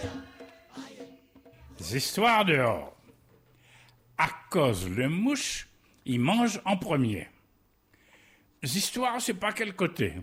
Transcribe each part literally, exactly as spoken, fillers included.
Des histoires dehors. À cause le mouche, il mange en premier. Les histoires, c'est pas quel côté.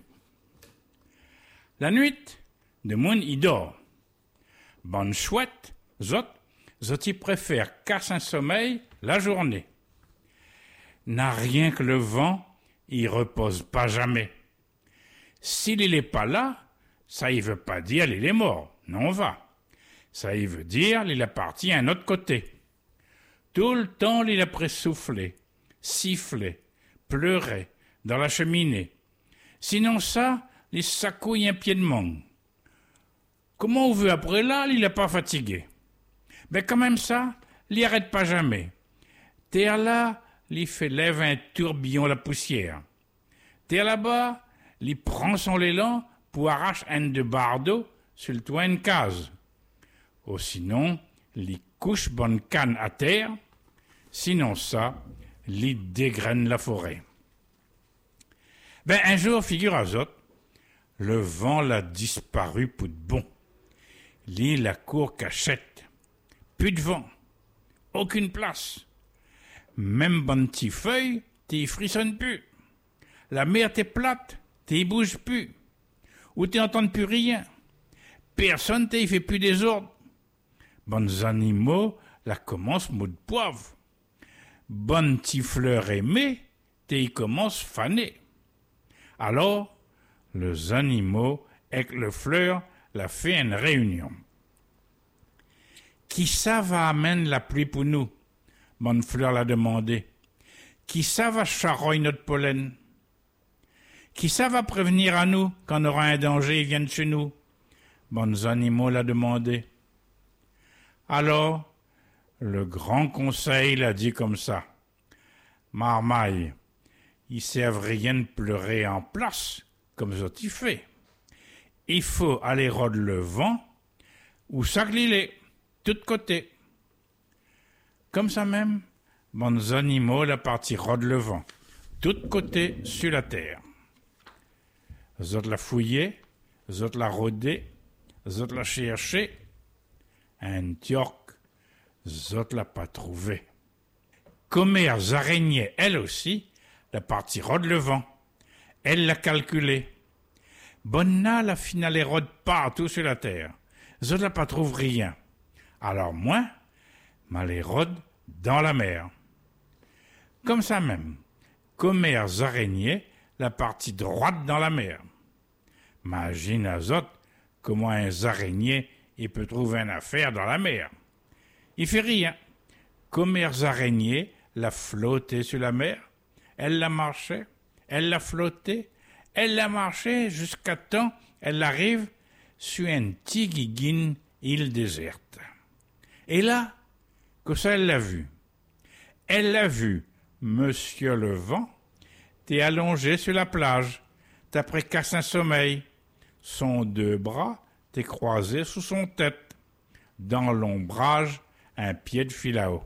La nuit, de monde il dort. Bonne chouette, zot, zot il préfère casse un sommeil la journée. N'a rien que le vent, il repose pas jamais. S'il il est pas là, ça y veut pas dire il est mort, non va. Ça y veut dire il est parti à un autre côté. Tout le temps il a pressoufflé, sifflé, pleuré dans la cheminée. Sinon ça, il s'accouille un pied de mangue. Comment on veut après là, il n'est pas fatigué. Mais quand même ça, il arrête pas jamais. Terre là, il fait lève un tourbillon la poussière. Terre là-bas, il prend son élan pour arracher un de bardeau sur le toit une case. Ou sinon, il couche bonne canne à terre. Sinon ça, il dégraine la forêt. Ben un jour, figure à zot, le vent l'a disparu pour de bon. L'île la cour cachette. Plus de vent. Aucune place. Même bonne petite feuille, t'y frissonne plus. La mer t'est plate, t'y bouge plus. Ou t'y entends plus rien. Personne t'y fait plus des ordres. Bonnes animaux, la commence mot de poivre. Bonne petite fleur aimée, t'y commence faner. Alors, les animaux, avec le fleur, la fait une réunion. Qui ça va amener la pluie pour nous? Bonne fleur l'a demandé. Qui ça va charroyer notre pollen? Qui ça va prévenir à nous quand on aura un danger, ils viennent chez nous? Bonnes animaux l'a demandé. Alors, le grand conseil l'a dit comme ça. Marmaille, ils servent rien de pleurer en place, comme ça t'y fait. Il faut aller rôde le vent, ou ça qu'il est, tout côté. Comme ça même, bons animaux la partie rôde le vent, tout côté sur la terre. Zot la fouillé, zot la rôdé, zot la cherché, un tiorc, zot l'a pas trouvé. Commères araignées, elle aussi, la partie rôde le vent. Elle l'a calculé. Bonna la finale rôde partout sur la terre. Zot la pas trouve rien. Alors moi, ma les rôde dans la mer. Comme ça même, commères araignées, la partie droite dans la mer. Imagine à zot comment un araignée il peut trouver une affaire dans la mer. Il fait rien. Commères araignées la flottait sur la mer. Elle la marchait, elle la flottait, elle la marchait jusqu'à temps elle arrive sur une tigiguine île déserte. Et là, que ça elle l'a vu. Elle l'a vu, Monsieur le Vent, t'es allongé sur la plage, t'as précassé un sommeil. Son deux bras t'es croisé sous son tête. Dans l'ombrage, un pied de filao.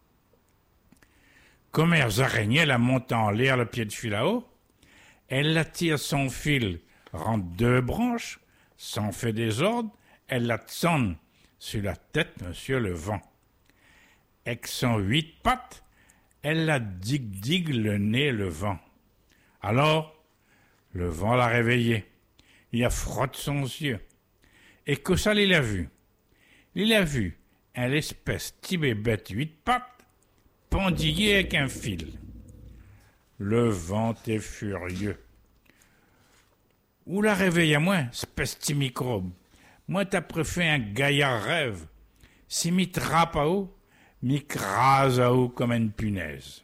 Commères araignées la monte en l'air le pied de filao. Elle la tire son fil, rentre deux branches, s'en fait des ordres, elle la sonne sur la tête, Monsieur le Vent. Avec son huit pattes, elle la digue-digue le nez le vent. Alors, le vent l'a réveillé. Il a frotte son yeux. Et que ça, il a vu? Il a vu un espèce de bête huit pattes pendillé avec un fil. Le vent est furieux. Où la réveille à moi, espèce de microbe? Moi, t'as préféré un gaillard rêve. Si m'y trappe à haut, m'y crase à haut comme une punaise.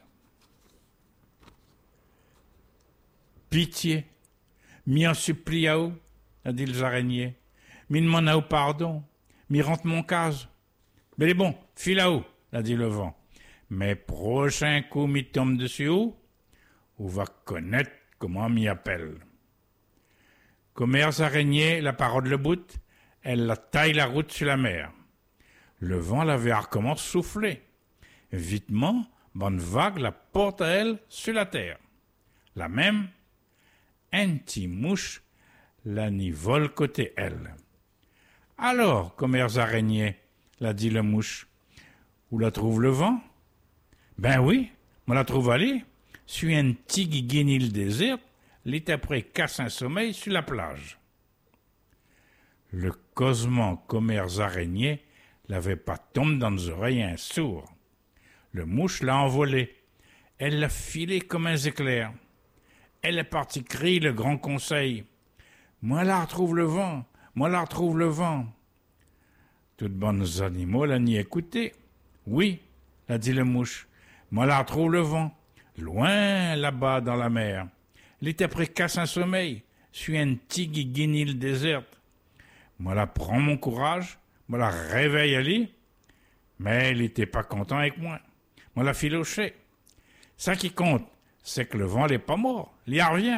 Pitié, m'y en supplie à haut, a dit les araignées. M'y demande à haut pardon, m'y rentre mon case. Mais bon, file à haut, a dit le vent. Mais prochain coup m'y tombe dessus haut, ou va connaître comment m'y appelle. Commères araignées, la parole le bout, elle la taille la route sur la mer. Le vent l'avait recommence souffler. Vitement, bonne vague la porte à elle sur la terre. La même, un petit mouche la n'y vole côté elle. Alors, commères araignées, l'a dit le mouche, où la trouve le vent? Ben oui, on la trouve allée, sur un petit guiguinil désert, l'été après casse un sommeil sur la plage. Le cosement commères araignées l'avait pas tombé dans les oreilles un sourd. Le mouche l'a envolé, elle l'a filé comme un éclair. Elle est partie crier le grand conseil. Moi la retrouve le vent, moi la retrouve le vent. Toutes bonnes animaux l'a ni écouté. Oui, l'a dit le mouche, moi la retrouve le vent, loin là-bas dans la mer. Il était précasse un sommeil, sur un petit guiguinil déserte. Moi la prends mon courage, moi la réveille à lit, mais il était pas content avec moi. Moi la filoché. Ça qui compte, c'est que le vent n'est pas mort, il y revient.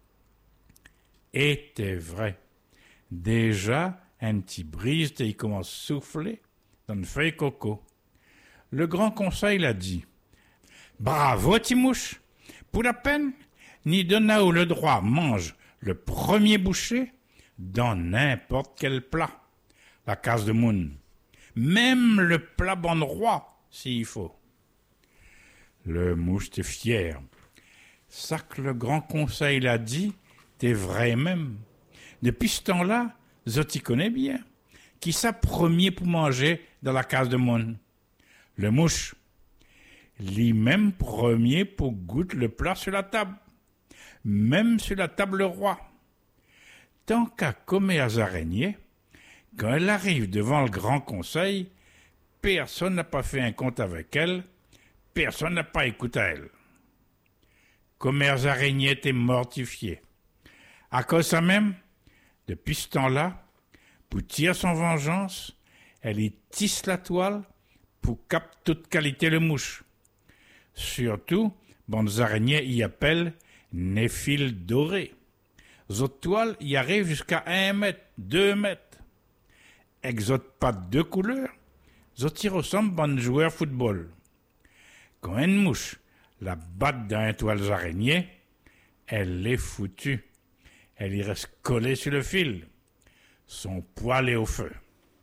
Était vrai. Déjà, un petit brise il commence à souffler dans une feuille coco. Le grand conseil l'a dit. Bravo, Timouche. Pour la peine, ni Donao le droit mange le premier boucher dans n'importe quel plat. La case de moune. Même le plat bon roi, s'il faut. Le mouche était fier. Ça que le grand conseil l'a dit, t'es vrai même. Depuis ce temps-là, Zoti connaît bien. Qui ça premier pour manger dans la case de moune? Le mouche. Lui-même premier pour goûter le plat sur la table. Même sur la table roi. Tant qu'à commères araignées, quand elle arrive devant le grand conseil, personne n'a pas fait un compte avec elle, personne n'a pas écouté à elle. Commères araignées était mortifiée. À cause de ça même, depuis ce temps-là, pour tirer son vengeance, elle y tisse la toile pour capter toute qualité le mouche. Surtout, bonnes araignées y appellent néphile doré. Autres toiles y arrivent jusqu'à un mètre, deux mètres. Exotes pas de couleur, autres y ressemblent à un joueur football. Quand une mouche la batte dans un toile araignée, elle est foutue. Elle y reste collée sur le fil. Son poil est au feu.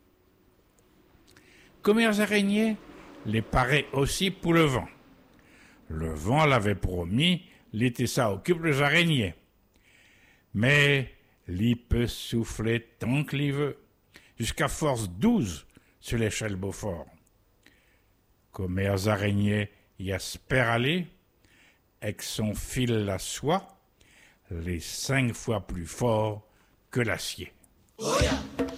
Commères araignées les paraît aussi pour le vent. Le vent l'avait promis, l'été ça occupe les araignées. Mais l'y peut souffler tant qu'il veut, jusqu'à force douze sur l'échelle Beaufort. Commères araignées y espère aller, avec son fil à soie, les cinq fois plus fort que l'acier. Oh yeah.